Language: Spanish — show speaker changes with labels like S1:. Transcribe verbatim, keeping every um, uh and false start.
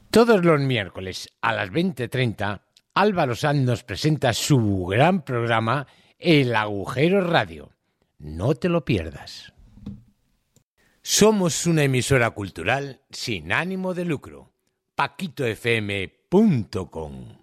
S1: Todos los miércoles a las veinte treinta, Álvaro Sanz nos presenta su gran programa El Agujero Radio. No te lo pierdas. Somos una emisora cultural sin ánimo de lucro. paquito f m punto com